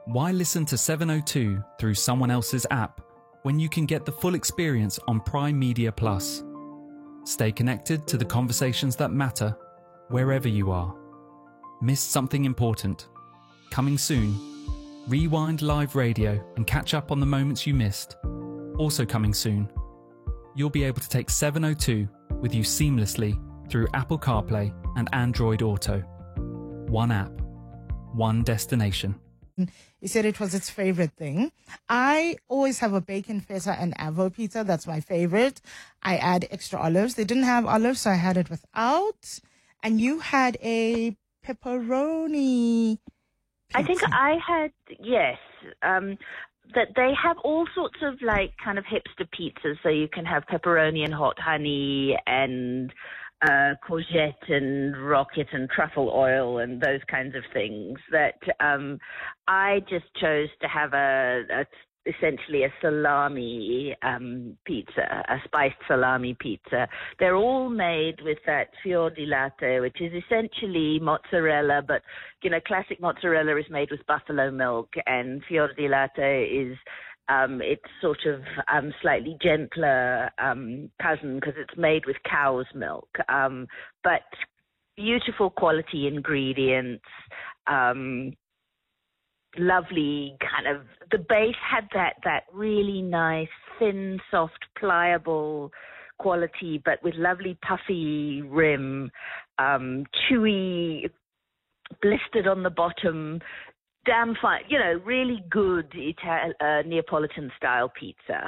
Why listen to 702 through someone else's app when you can get the full experience on Prime Media Plus? Stay connected to the conversations that matter wherever you are. Missed something important? Coming soon. Rewind live radio and catch up on the moments you missed. Also coming soon. You'll be able to take 702 with you seamlessly through Apple CarPlay and Android Auto. One app, one destination. He said it was its favorite thing. I always have a bacon feta and avo pizza. That's my favorite. I add extra olives. They didn't have olives, so I had it without. And you had a pepperoni pizza. I think I had, yes. That they have all sorts of like kind of hipster pizzas. So you can have pepperoni and hot honey and courgette and rocket and truffle oil and those kinds of things that I just chose to have essentially a salami pizza, a spiced salami pizza. They're all made with that fior di latte, which is essentially mozzarella, but, you know, classic mozzarella is made with buffalo milk, and fior di latte is it's sort of slightly gentler cousin because it's made with cow's milk. But beautiful quality ingredients, lovely kind of, the base had that really nice, thin, soft, pliable quality, but with lovely puffy rim, chewy, blistered on the bottom, damn fine, you know, really good Neapolitan style pizza.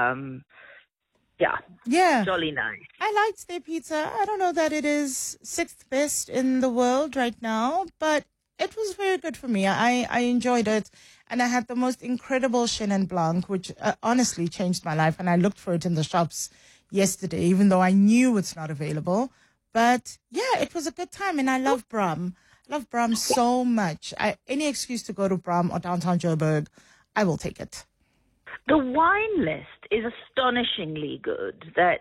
Yeah. Jolly nice. I liked their pizza. I don't know that it is sixth best in the world right now, but it was very good for me. I enjoyed it, and I had the most incredible Chenin Blanc, which honestly changed my life, and I looked for it in the shops yesterday, even though I knew it's not available. But yeah, it was a good time, and I love Bram. I love Bram so much. Any excuse to go to Bram or downtown Joburg, I will take it. The wine list is astonishingly good. The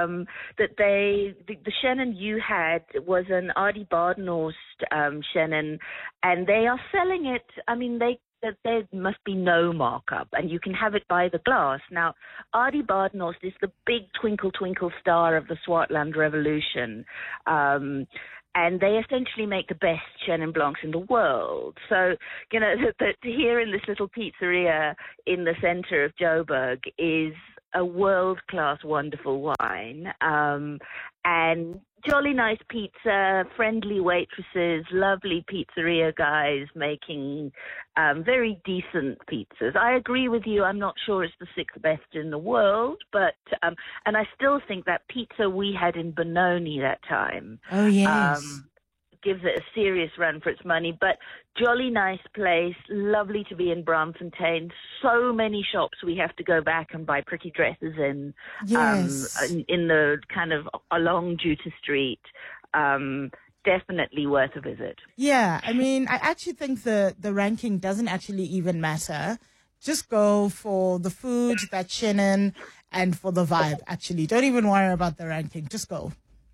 Chenin you had was an Adi Badenhorst Chenin, and they are selling it. I mean, there must be no markup, and you can have it by the glass. Now, Adi Badenhorst is the big twinkle twinkle star of the Swartland Revolution. And they essentially make the best Chenin Blancs in the world. So, you know, here in this little pizzeria in the center of Joburg is a world-class, wonderful wine. And jolly nice pizza, friendly waitresses, lovely pizzeria guys making very decent pizzas. I agree with you. I'm not sure it's the sixth best in the world, but and I still think that pizza we had in Benoni that time. Oh, yes. Gives it a serious run for its money, but jolly nice place, lovely to be in Braamfontein. So many shops we have to go back and buy pretty dresses in. Yes. In the kind of along Juta Street. Definitely worth a visit. Yeah, I mean, I actually think the ranking doesn't actually even matter. Just go for the food, that Chenin, and for the vibe, actually. Don't even worry about the ranking. Just go.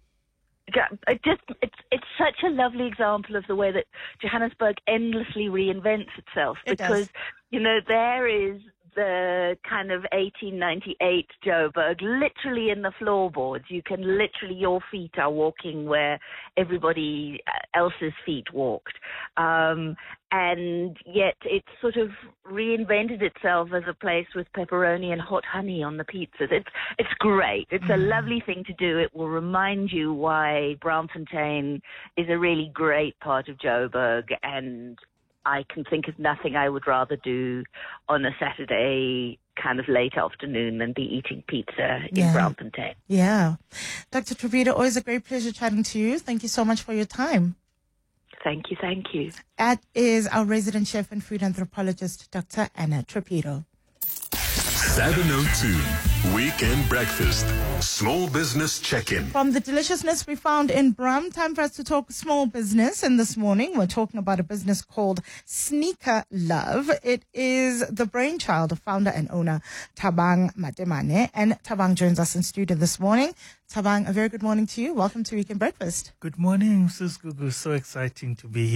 It's such a lovely example of the way that Johannesburg endlessly reinvents itself, because you know, there is the kind of 1898 Joburg literally in the floorboards. You can literally, your feet are walking where everybody else's feet walked. And yet it's sort of reinvented itself as a place with pepperoni and hot honey on the pizzas. It's great. It's a lovely thing to do. It will remind you why Braamfontein is a really great part of Joburg, and I can think of nothing I would rather do on a Saturday kind of late afternoon than be eating pizza in Braamfontein. Yeah. Dr. Trapito, always a great pleasure chatting to you. Thank you so much for your time. Thank you. That is our resident chef and food anthropologist, Dr. Anna Trapito. 702 Weekend Breakfast. Small Business Check-in. From the deliciousness we found in Bram, time for us to talk small business. And this morning, we're talking about a business called Sneaker Love. It is the brainchild of founder and owner Thabang Matemane. And Thabang joins us in studio this morning. Thabang, a very good morning to you. Welcome to Weekend Breakfast. Good morning, Mrs. Gugu. So exciting to be here.